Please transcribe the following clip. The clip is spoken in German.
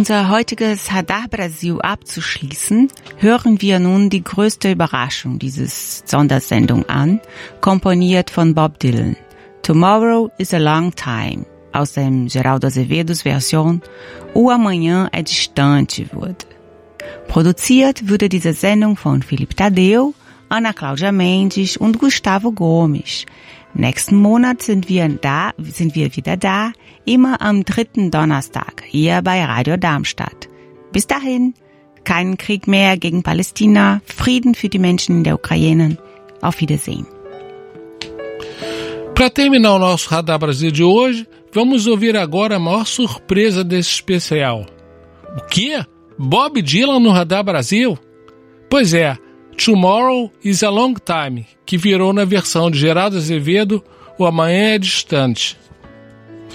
unser heutiges Radar Brasil abzuschließen, hören wir nun die größte Überraschung dieses Sondersendung an, komponiert von Bob Dylan. Tomorrow is a Long Time, aus dem Geraldo Azevedos Version O Amanhã é Distante wurde. Produziert wurde diese Sendung von Felipe Tadeu, Ana Cláudia Mendes und Gustavo Gomes. Nächsten Monat sind wir wieder da, immer am 3. Donnerstag, hier bei Radio Darmstadt. Bis dahin, keinen Krieg mehr gegen Palästina, Frieden für die Menschen in der Ukraine. Auf Wiedersehen. Para terminar o nosso Radar Brasil de hoje, vamos ouvir agora a maior surpresa desse especial. O quê? Bob Dylan no Radar Brasil? Pois é, Tomorrow is a Long Time, que virou na versão de Geraldo Azevedo, O Amanhã é Distante.